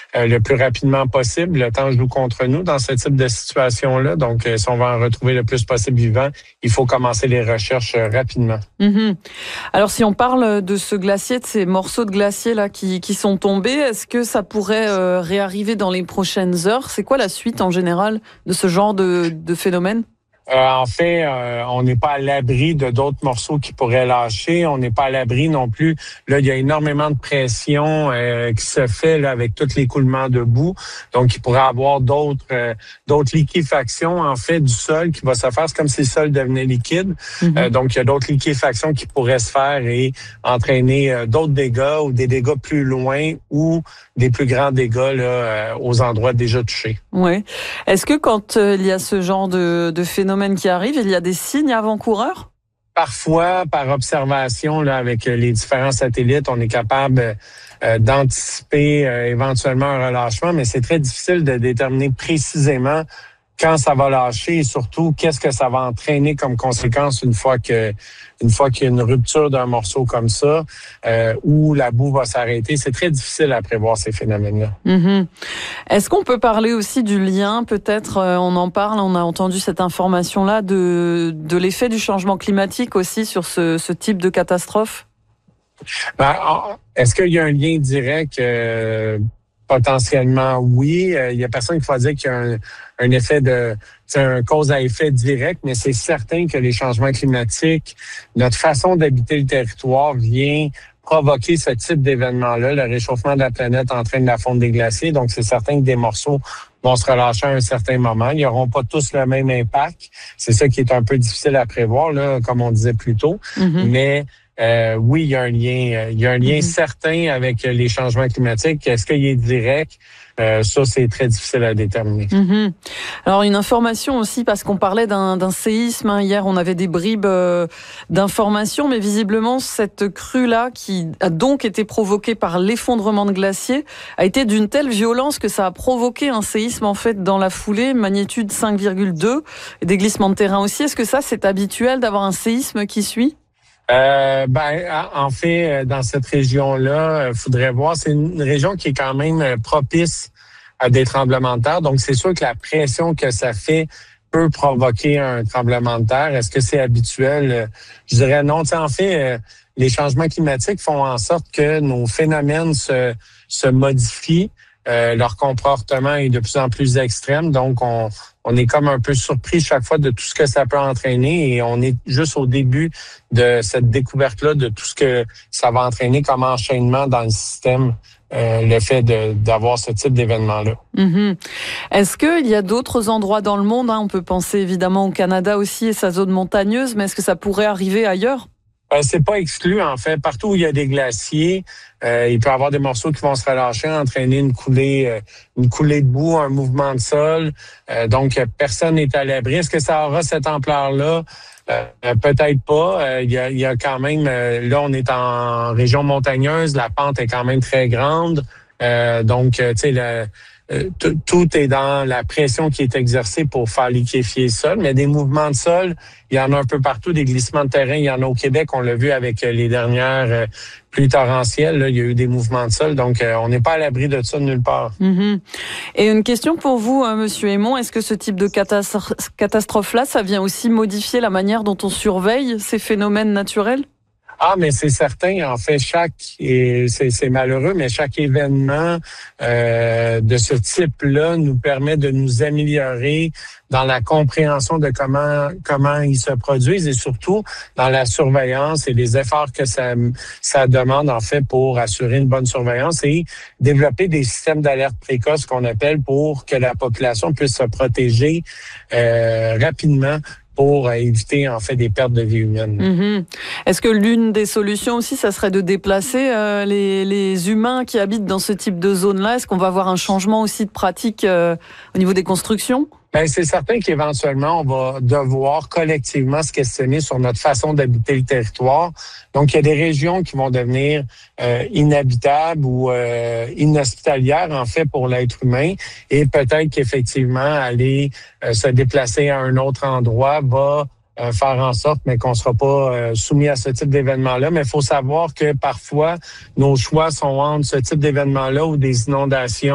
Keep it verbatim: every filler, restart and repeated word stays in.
euh, le plus rapidement possible. Le temps joue contre nous dans ce type de situation-là. Donc, euh, si on va en retrouver le plus possible vivant, il faut commencer les recherches euh, rapidement. Mmh. Alors, si on parle de ce glacier, de ces morceaux de glacier là qui, qui sont tombés, est-ce que ça pourrait euh, réarriver dans les prochaines heures? C'est quoi la suite en général de ce genre de, de phénomène? Euh, en fait, euh, on n'est pas à l'abri de d'autres morceaux qui pourraient lâcher. On n'est pas à l'abri non plus. Là, il y a énormément de pression euh, qui se fait là, avec tous l'écoulement de boue. Donc, il pourrait y avoir d'autres euh, d'autres liquéfactions, en fait, du sol qui va se faire. C'est comme si le sol devenait liquide. Mm-hmm. Euh, donc, il y a d'autres liquéfactions qui pourraient se faire et entraîner euh, d'autres dégâts ou des dégâts plus loin ou des plus grands dégâts là, euh, aux endroits déjà touchés. Oui. Est-ce que quand euh, il y a ce genre de, de phénomène qui arrive, il y a des signes avant-coureurs? Parfois, par observation, là, avec les différents satellites, on est capable euh, d'anticiper euh, éventuellement un relâchement, mais c'est très difficile de déterminer précisément quand ça va lâcher et surtout qu'est-ce que ça va entraîner comme conséquence une fois que une fois qu'il y a une rupture d'un morceau comme ça euh, où la boue va s'arrêter. C'est très difficile à prévoir ces phénomènes-là. Mmh. Est-ce qu'on peut parler aussi du lien, peut-être, euh, on en parle, on a entendu cette information-là, de, de l'effet du changement climatique aussi sur ce, ce type de catastrophe? Ben, est-ce qu'il y a un lien direct? Euh, potentiellement, oui. Il euh, y a personne qui va dire qu'il y a un, un effet de, c'est un cause à effet direct, mais c'est certain que les changements climatiques, notre façon d'habiter le territoire vient provoquer ce type d'événement-là. Le réchauffement de la planète entraîne la fonte des glaciers, donc c'est certain que des morceaux vont se relâcher à un certain moment. Ils n'auront pas tous le même impact. C'est ça qui est un peu difficile à prévoir, là, comme on disait plus tôt. Mm-hmm. Mais Euh, oui, il y a un lien, il y a un lien mm-hmm. certain avec les changements climatiques. Est-ce qu'il est direct? Euh, ça, c'est très difficile à déterminer. Mm-hmm. Alors, une information aussi, parce qu'on parlait d'un, d'un séisme. Hein. Hier, on avait des bribes euh, d'informations, mais visiblement, cette crue-là, qui a donc été provoquée par l'effondrement de glaciers, a été d'une telle violence que ça a provoqué un séisme, en fait, dans la foulée, magnitude cinq virgule deux, et des glissements de terrain aussi. Est-ce que ça, c'est habituel d'avoir un séisme qui suit? Euh, ben, en fait, dans cette région-là, il faudrait voir, c'est une région qui est quand même propice à des tremblements de terre. Donc, c'est sûr que la pression que ça fait peut provoquer un tremblement de terre. Est-ce que c'est habituel? Je dirais non. Tu sais, en fait, les changements climatiques font en sorte que nos phénomènes se, se modifient. Euh, leur comportement est de plus en plus extrême. Donc, on, on est comme un peu surpris chaque fois de tout ce que ça peut entraîner et on est juste au début de cette découverte-là de tout ce que ça va entraîner comme enchaînement dans le système, euh, le fait de, d'avoir ce type d'événement-là. Mmh. Est-ce qu'il y a d'autres endroits dans le monde, hein, on peut penser évidemment au Canada aussi et sa zone montagneuse, mais est-ce que ça pourrait arriver ailleurs? Euh, c'est pas exclu, en fait. Partout où il y a des glaciers, euh, il peut y avoir des morceaux qui vont se relâcher, entraîner une coulée, euh, une coulée de boue, un mouvement de sol. Euh, donc, personne n'est à l'abri. Est-ce que ça aura cette ampleur-là? Euh, peut-être pas. Euh, il y a, il y a quand même, euh, là, on est en région montagneuse, la pente est quand même très grande. Euh, donc, euh, tu sais, le Euh, tout est dans la pression qui est exercée pour faire liquéfier le sol, mais des mouvements de sol, il y en a un peu partout, des glissements de terrain, il y en a au Québec, on l'a vu avec les dernières pluies torrentielles, là, il y a eu des mouvements de sol, donc euh, on n'est pas à l'abri de ça de nulle part. Mmh. Et une question pour vous, euh, Monsieur Aymon, est-ce que ce type de catastro- catastrophe-là, ça vient aussi modifier la manière dont on surveille ces phénomènes naturels? Ah, mais c'est certain. En fait, chaque et c'est, c'est malheureux, mais chaque événement euh, de ce type-là nous permet de nous améliorer dans la compréhension de comment comment ils se produisent et surtout dans la surveillance et les efforts que ça ça demande en fait pour assurer une bonne surveillance et développer des systèmes d'alerte précoce qu'on appelle pour que la population puisse se protéger euh, rapidement pour éviter en fait des pertes de vie humaines. Mmh. Est-ce que l'une des solutions aussi, ça serait de déplacer euh, les, les humains qui habitent dans ce type de zone-là? Est-ce qu'on va avoir un changement aussi de pratique euh, au niveau des constructions? Ben, c'est certain qu'éventuellement, on va devoir collectivement se questionner sur notre façon d'habiter le territoire. Donc, il y a des régions qui vont devenir euh, inhabitables ou euh, inhospitalières, en fait, pour l'être humain. Et peut-être qu'effectivement, aller euh, se déplacer à un autre endroit va euh, faire en sorte mais qu'on ne sera pas euh, soumis à ce type d'événement-là. Mais il faut savoir que parfois, nos choix sont entre ce type d'événement-là ou des inondations